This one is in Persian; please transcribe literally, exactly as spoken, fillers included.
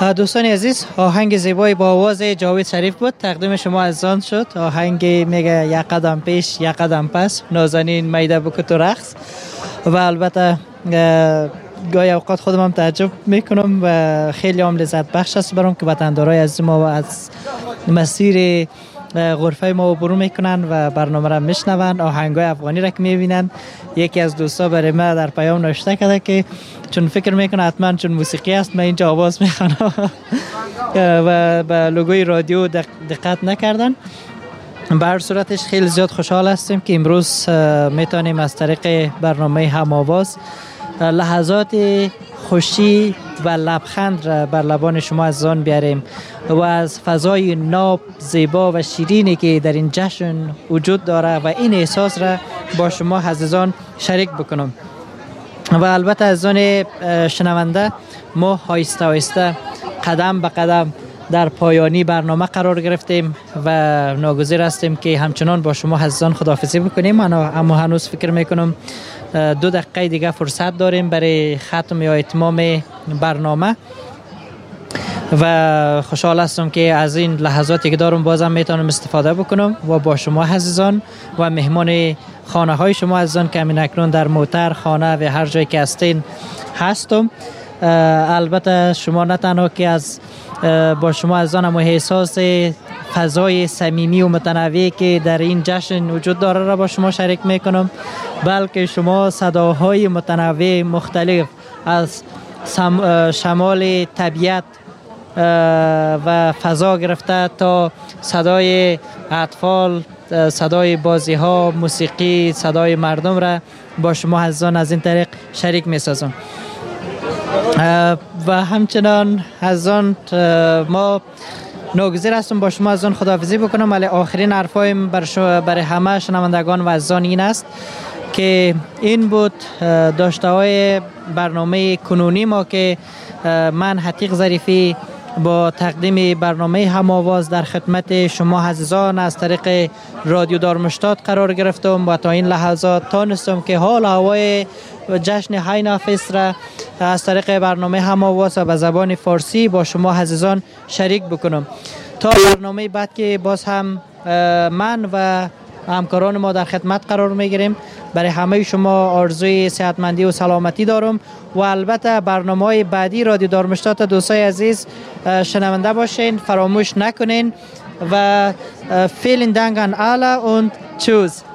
دوستان عزیز، آهنگ زیبایی با آواز جاوید شریف بود، تقدیم شما عزیزان شد. آهنگ میگه یک قدم پیش یک قدم پس، نازنین میده بکو تو رقص. و البته گاهی اوقات خودم هم تعجب میکنم و خیلی هم لذت بخش است برام که وطندارای عزیز ما از مسیر غرفه ما برو میکنن و برنامه را میشنون، آهنگای افغانی را که میبینن. یکی از دوستا برای ما در پیام نوشته کرده که چون فکر میکنه حتما چون موسیقی است من اینجا آواز میخوانم و به لوگوی رادیو دقت نکردن. به هر صورتش خیلی زیاد خوشحال هستیم که امروز میتونیم از طریق برنامه هم آواز لحظات خوشی و لبخند را بر لبان شما عزیزان بیاریم و از فضای ناب، زیبا و شیرینی که در این جشن وجود داره و این احساس را با شما عزیزان شریک بکنم. و البته عزیزان شنونده، ما آهسته آهسته قدم به قدم در پایانی برنامه قرار گرفتیم و ناگزیر هستیم که همچنان با شما عزیزان خداحافظی بکنیم. اما هنوز فکر میکنم دو دقیقه دیگه فرصت داریم برای ختم یا اتمام برنامه و خوشحال هستم که از این لحظاتی که دارم بازم میتونم استفاده بکنم و با شما عزیزان و مهمان خانه های شما عزیزان که همین اکنون در موتر، خانه و هر جایی که هستین هستم. البته شما نه تنها که از با شما عزیزان هم احساس فضای صمیمی و متنوعی که در این جشن وجود داره را با شما شریک میکنم، بلکه شما صداهای متنوع مختلف از شمال طبیعت و فضا گرفته تا صدای اطفال، صدای بازی ها، موسیقی، صدای مردم را با شما عزیزان از این طریق شریک میسازم. و همچنان عزیزان ما ناگزیر هستم با شما عزیزان خداحافظی بکنم، ولی آخرین حرفایم برای همه شنوندگان و عزیزان این است که این بود داشته های برنامه کنونی ما که من حتیق ظریفی با تقدیم برنامه هم آواز در خدمت شما عزیزان از طریق رادیو دارمشتاد قرار گرفتم و تا این لحظات تانستم که حال هوای جشن های نافس را از طریق برنامه هم آواز و به زبان فارسی با شما عزیزان شریک بکنم. تا برنامه بعد که باز هم من و همکاران ما در خدمت قرار میگیریم. برای همه شما آرزوی صحتمندی و سلامتی دارم و البته برنامه‌های بعدی رادیو دارمشتات دوستای عزیز شنونده باشین، فراموش نکنین و vielen Dank an alle und tschüss.